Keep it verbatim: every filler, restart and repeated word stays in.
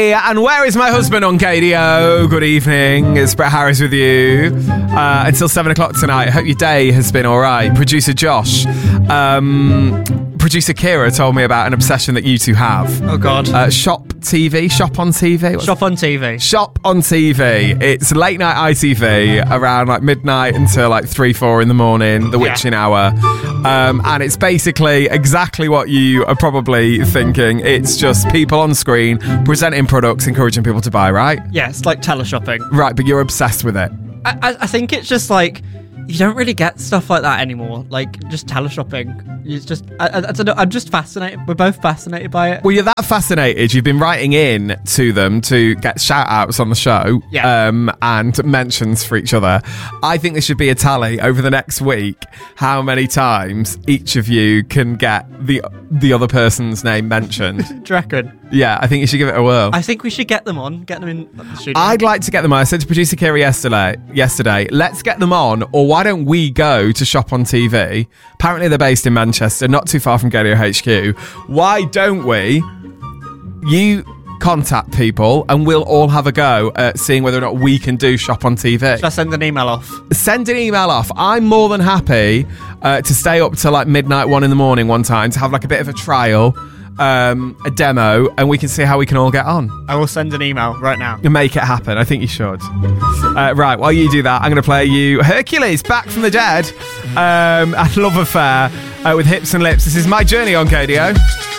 Hey, and where is my husband on K D O? Good evening, it's Brett Harris with you uh, until seven o'clock tonight. I hope your day has been all right. Producer Josh, um, producer Kira told me about an obsession that you two have. Oh, God. Uh, shop T V, shop on T V. What's Shop on T V. Shop on T V. It's late night I T V around like midnight until like three, four in the morning, the Yeah. witching hour. Um, and it's basically exactly what you are probably thinking. It's just people on screen presenting products, encouraging people to buy, right? Yeah, it's like teleshopping. Right, but you're obsessed with it. I, I, I think it's just like, you don't really get stuff like that anymore. Like, just teleshopping. It's just, I, I, I don't know, I'm just fascinated. We're both fascinated by it. Well, you're that fascinated. You've been writing in to them to get shout-outs on the show Yeah. um, and mentions for each other. I think there should be a tally over the next week how many times each of you can get the the other person's name mentioned. Do you reckon? Yeah, I think you should give it a whirl. I think we should get them on, get them in the studio. I'd like to get them on. I said to producer Kira yesterday, yesterday, let's get them on, or why don't we go to Shop on T V? Apparently they're based in Manchester, not too far from Gadio H Q. Why don't we, you contact people and we'll all have a go at seeing whether or not we can do Shop on T V. Should I send an email off? Send an email off. I'm more than happy uh, to stay up till like midnight, one in the morning one time to have like a bit of a trial, um, a demo, and we can see how we can all get on. I will send an email right now. And make it happen. I think you should. Uh, right, while you do that, I'm going to play you Hercules, Back from the Dead, um, a love affair uh, with Hips and Lips. This is My Journey on K D O.